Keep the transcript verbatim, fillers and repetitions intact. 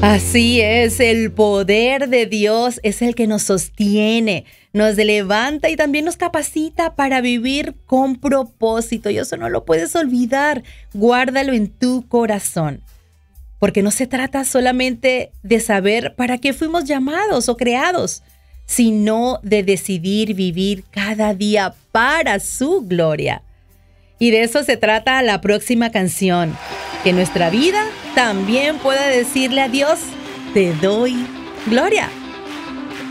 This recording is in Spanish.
Así es, el poder de Dios es el que nos sostiene, nos levanta y también nos capacita para vivir con propósito. Y eso no lo puedes olvidar, guárdalo en tu corazón. Porque no se trata solamente de saber para qué fuimos llamados o creados, sino de decidir vivir cada día para su gloria. Y de eso se trata la próxima canción, que nuestra vida también pueda decirle a Dios, te doy gloria.